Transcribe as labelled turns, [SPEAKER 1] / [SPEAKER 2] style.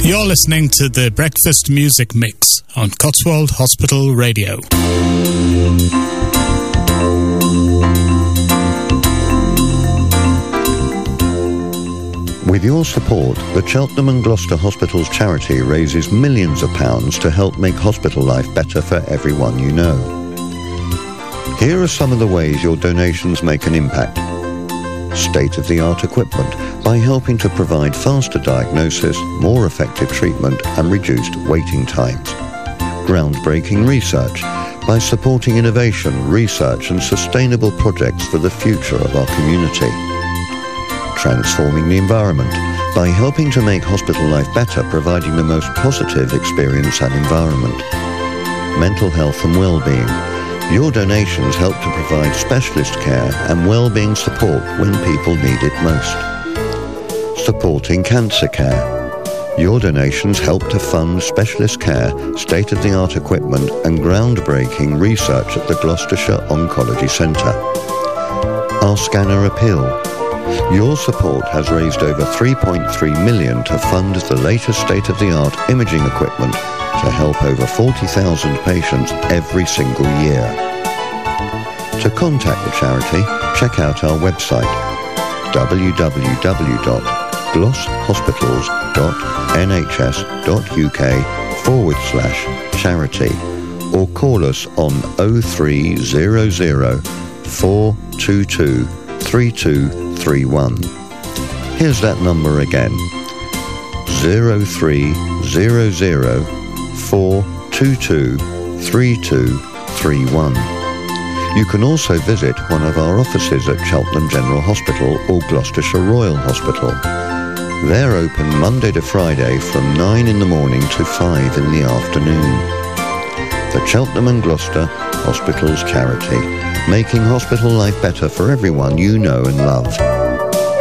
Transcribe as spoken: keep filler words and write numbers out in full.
[SPEAKER 1] You're listening to the Breakfast Music Mix on Cotswold Hospital Radio.
[SPEAKER 2] With your support, the Cheltenham and Gloucester Hospitals charity raises millions of pounds to help make hospital life better for everyone you know. Here are some of the ways your donations make an impact. State-of-the-art equipment by helping to provide faster diagnosis, more effective treatment and reduced waiting times. Groundbreaking research by supporting innovation, research and sustainable projects for the future of our community. Transforming the environment by helping to make hospital life better, providing the most positive experience and environment. Mental health and well-being. Your donations help to provide specialist care and well-being support when people need it most. Supporting cancer care. Your donations help to fund specialist care, state-of-the-art equipment and groundbreaking research at the Gloucestershire Oncology Centre. Our scanner appeal. Your support has raised over three point three million pounds to fund the latest state-of-the-art imaging equipment to help over forty thousand patients every single year. To contact the charity, check out our website w w w dot gloss hospitals dot n h s dot u k forward slash charity or call us on oh three hundred, four two two, three two three one. Here's that number again, oh three hundred, four two two, three two three one. You can also visit one of our offices at Cheltenham General Hospital or Gloucestershire Royal Hospital. They're open Monday to Friday from nine in the morning to five in the afternoon. The Cheltenham and Gloucester Hospitals Charity, making hospital life better for everyone you know and love.